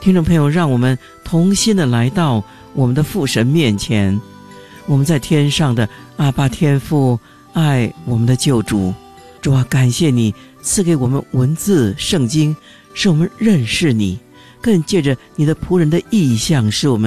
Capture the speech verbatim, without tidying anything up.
听众朋友，让我们同心的来到我们的父神面前，我们在天上的阿爸天父，爱我们的救主。主啊，感谢你赐给我们文字圣经，使我们认识你，更借着你的仆人的意象，使我们